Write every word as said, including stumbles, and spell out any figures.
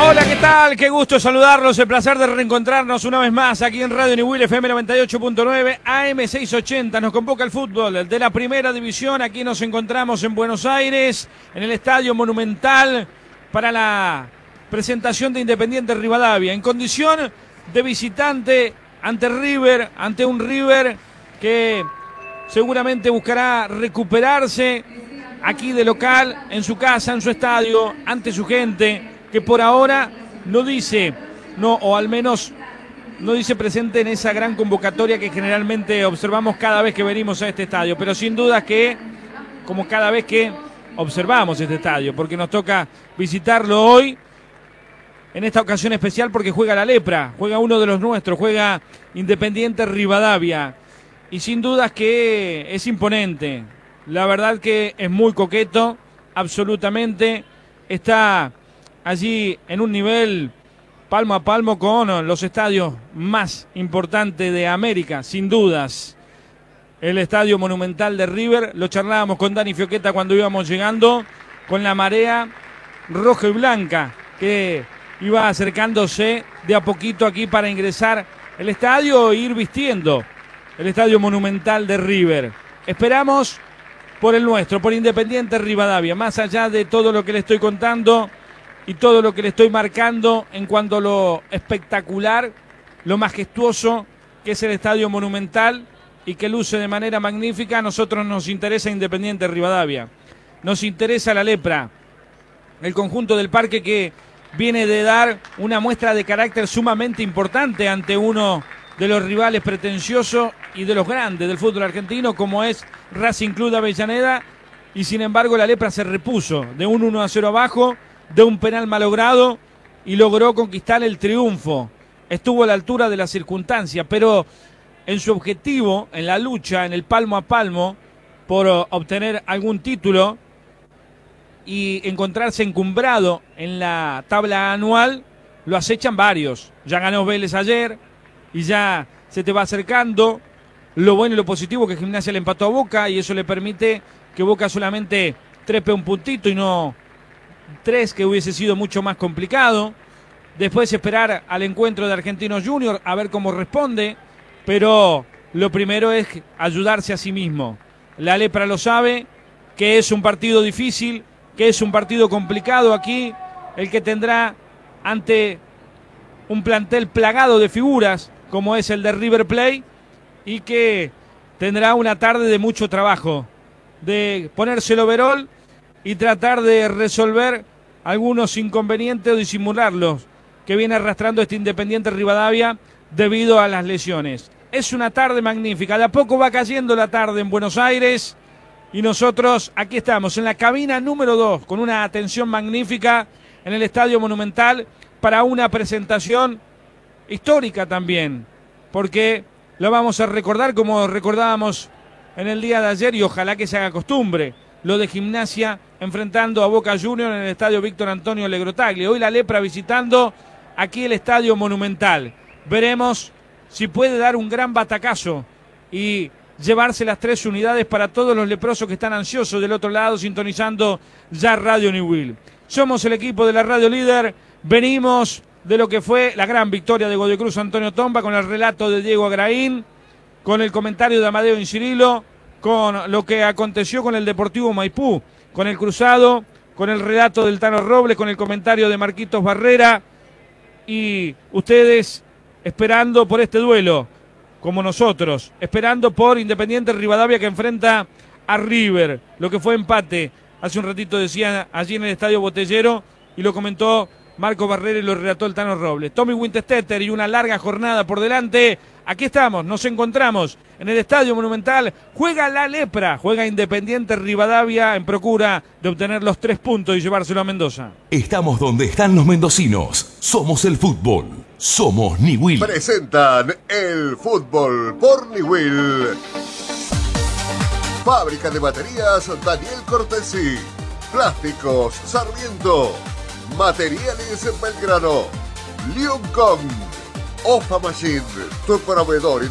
Hola, ¿qué tal? Qué gusto saludarlos, el placer de reencontrarnos una vez más aquí en Radio Newell F M noventa y ocho punto nueve, A M seiscientos ochenta. Nos convoca el fútbol de la primera división. Aquí nos encontramos en Buenos Aires, en el Estadio Monumental, para la presentación de Independiente Rivadavia, en condición de visitante ante River, ante un River que seguramente buscará recuperarse aquí de local, en su casa, en su estadio, ante su gente, que por ahora no dice, no, o al menos no dice presente en esa gran convocatoria que generalmente observamos cada vez que venimos a este estadio, pero sin duda que, como cada vez que observamos este estadio, porque nos toca visitarlo hoy, en esta ocasión especial porque juega la Lepra, juega uno de los nuestros, juega Independiente Rivadavia, y sin dudas que es imponente, la verdad que es muy coqueto, absolutamente, está allí en un nivel palmo a palmo con los estadios más importantes de América, sin dudas. El Estadio Monumental de River, lo charlábamos con Dani Fioqueta cuando íbamos llegando, con la marea roja y blanca que iba acercándose de a poquito aquí para ingresar el estadio e ir vistiendo el Estadio Monumental de River. Esperamos por el nuestro, por Independiente Rivadavia, más allá de todo lo que le estoy contando y todo lo que le estoy marcando en cuanto a lo espectacular, lo majestuoso que es el Estadio Monumental y que luce de manera magnífica. A nosotros nos interesa Independiente Rivadavia, nos interesa la Lepra, el conjunto del parque que viene de dar una muestra de carácter sumamente importante ante uno de los rivales pretenciosos y de los grandes del fútbol argentino, como es Racing Club de Avellaneda, y sin embargo la Lepra se repuso de un uno a cero abajo, de un penal malogrado, y logró conquistar el triunfo. Estuvo a la altura de la circunstancia, pero en su objetivo, en la lucha, en el palmo a palmo, por obtener algún título y encontrarse encumbrado en la tabla anual, lo acechan varios. Ya ganó Vélez ayer y ya se te va acercando. Lo bueno y lo positivo que Gimnasia le empató a Boca y eso le permite que Boca solamente trepe un puntito y no tres, que hubiese sido mucho más complicado. Después esperar al encuentro de Argentinos Juniors a ver cómo responde, pero lo primero es ayudarse a sí mismo. La Lepra lo sabe, que es un partido difícil, que es un partido complicado aquí, el que tendrá ante un plantel plagado de figuras como es el de River Plate, y que tendrá una tarde de mucho trabajo, de ponerse el overol y tratar de resolver algunos inconvenientes o disimularlos que viene arrastrando este Independiente Rivadavia debido a las lesiones. Es una tarde magnífica, de a poco va cayendo la tarde en Buenos Aires y nosotros aquí estamos en la cabina número dos con una atención magnífica en el Estadio Monumental para una presentación histórica también, porque lo vamos a recordar como recordábamos en el día de ayer y ojalá que se haga costumbre, lo de Gimnasia enfrentando a Boca Juniors en el Estadio Víctor Antonio Legrotagli. Hoy la Lepra visitando aquí el Estadio Monumental. Veremos si puede dar un gran batacazo y llevarse las tres unidades para todos los leprosos que están ansiosos del otro lado sintonizando ya Radio Newell. Somos el equipo de la Radio Líder, venimos de lo que fue la gran victoria de Godoy Cruz Antonio Tomba con el relato de Diego Agraín, con el comentario de Amadeo Incirilo, con lo que aconteció con el Deportivo Maipú, con el cruzado, con el relato del Tano Robles, con el comentario de Marquitos Barrera, y ustedes esperando por este duelo, como nosotros, esperando por Independiente Rivadavia que enfrenta a River, lo que fue empate, hace un ratito decía allí en el Estadio Botellero, y lo comentó Marco Barrera y lo relató el Tano Robles. Tommy Winterstetter y una larga jornada por delante. Aquí estamos, nos encontramos en el Estadio Monumental. Juega la Lepra, juega Independiente Rivadavia en procura de obtener los tres puntos y llevárselo a Mendoza. Estamos donde están los mendocinos. Somos el fútbol. Somos Newell. Presentan el fútbol por Newell. Fábrica de baterías Daniel Cortesi. Plásticos Sarmiento. Materiales Belgrano. Lion Kong. Ofa Machine, tu proveedor